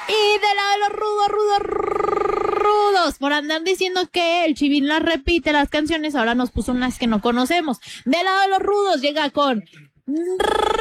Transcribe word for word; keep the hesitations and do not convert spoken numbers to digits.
Y del lado de los rudos, rudos, rudos, por andar diciendo que el Chivín las repite las canciones, ahora nos puso unas que no conocemos. Del lado de los rudos llega con